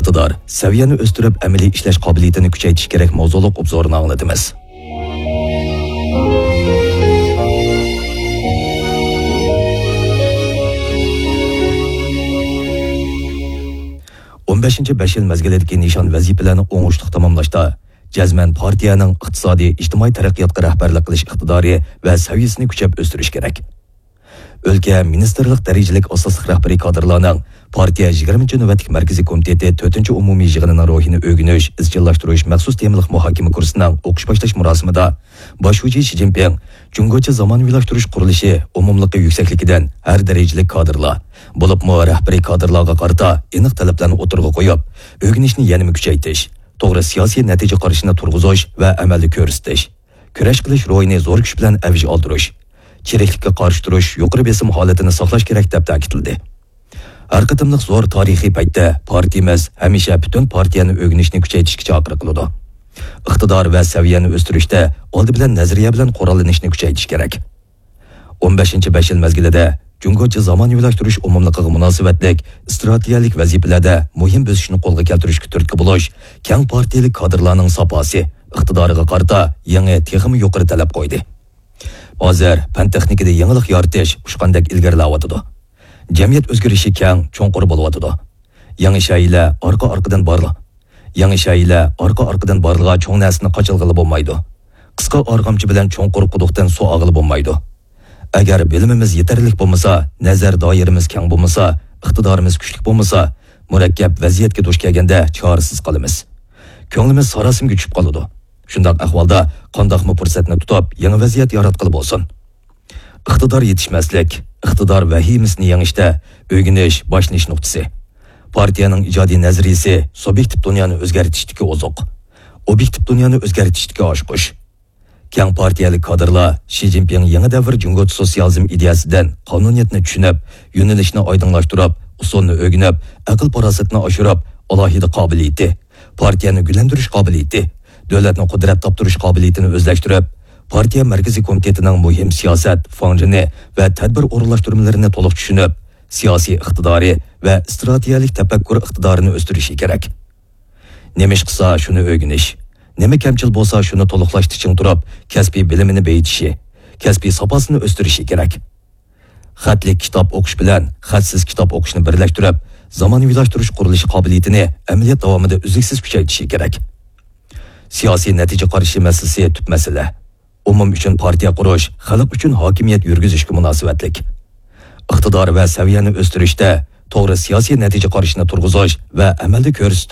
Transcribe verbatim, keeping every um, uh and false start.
iqtidor, saviyani o'stirib, amaliy ishlash qobiliyatini kuchaytirish kerak mavzuliq obzorini anglatamiz. o'n beshinchi besh yil mezgilidagi nishon vazifalarni o'ng'ishli tamomlashda jazman partiyaning iqtisodiy, ijtimoiy taraqqiyotga rahbarlik qilish iqtidori va saviyasini kuchab o'stirish kerak. O'lka ministerlik darajalik asosliq rahbariy kadrlarning partiya yigirmanchi navbatlik markaziy komiteti to'rtinchi umumiy yig'inining ruhini o'rganish, izchillashtirish maxsus temalik muhokama kursining o'qish boshlash marosimida boshlovchi Xi Jinping Jungocha zamonaviylashtirish qurilishi umumliqi yuksakligidan har darajalik kadrlar bo'libmi rahbariy kadrlarga qarata aniq talablarni o'tirg'a qo'yib, o'rganishni yanada kuchaytirish, to'g'ri siyosiy natija qarashini turg'izish va amalda ko'rsatish, kurash qilish ro'yini zo'r kuch bilan avj oldirish, chiriklikka qarshi turish, yuqori besim holatini saqlash kerak deb ta'kidladi. Har qatimliq zo'r tarixiy paytda partiyamiz hamisha butun partiyani o'rganishni kuchaytirishga chaqiriq qiladi. Iqtidor va saviyani o'stirishda oldi bilan nazariya bilan qurollanishni kuchaytirish kerak. o'n beshinchi besh yil mezgilida Jungocha zamonaviylashtirish umumligiga munosabatlik strategik vazifalarda muhim bosishni qo'lga keltirishga turtki bo'lish, keng partiyalik kadrlarning saposi, iqtidoriga qarata yangi texnik yuqori talab qo'ydi. Hozir fan texnikada yangilik yaratish ushqandek ilgarilayotdi. Jamiyat o'zgarishi keng, cho'nqur bo'lyotdi. Yangi shaylar orqa-orqadan borlar. Yangi shaylar orqa-orqadan borliga cho'ng narsani qochilg'ili bo'lmaydi. Qisqa org'amchi bilan cho'nqur quduqdan suv og'ili bo'lmaydi. Agar bilimimiz yetarli bo'lmasa, nazar doiramiz keng bo'lmasa, iqtidorimiz kuchli bo'lmasa, murakkab vaziyatga duch kelganda chorasiz qolamiz. Ko'nglimiz sarasimga tushib qoladi. Shunday ahvolda qandoqmi fursatni tutib, yangi vaziyat yaratqili bo'lsin. Iqtidor yetishmaslik, iqtidor vahimisini yangishda o'rganish boshlanish nuqtasi. Partiyaning ijodiy nazariyasi subyektiv dunyoni o'zgartirishdagi oziq, obyektiv dunyoni o'zgartirishdagi oshqush. Keng partiyalik kadrlar Xi Jinping yangi davr Jungocha sotsializm ideyasidan qonuniyatni tushunib, yo'nalishni oydinlashtirib, usulni o'rganib, aql farosatni oshirib, alohida qobiliyati, partiyani gullantirish qobiliyati, davlatni qudrat toptirish qobiliyatini o'zlashtirib, partiya markaziy komitetining muhim siyosat, fanjini va tadbir o'rinlashtirmalarini to'liq tushunib, siyosiy iqtidori va strategik tafakkur iqtidorini o'stirishi kerak. Nima ish qilsa shuni o'rganish, nima kamchil bo'lsa shuni to'liqlash uchun turib, kasbiy bilimini beyitishi, kasbiy sopasini o'stirishi kerak. Xatli kitob o'qish bilan xatsiz kitob o'qishni birlashtirib, zamonaviylashtirish qurilishi qobiliyatini amaliyot davomida uzluksiz kuchaytirishi kerak. Siyosiy natija qarashi masalasi tub masala. Umum uchun partiya qurish, xalq uchun hokimiyat yurgizishga munosabatlik. Iqtidor va saviyani o'stirishda to'g'ri siyosiy natija qarashini turg'izish va amalda ko'rsatish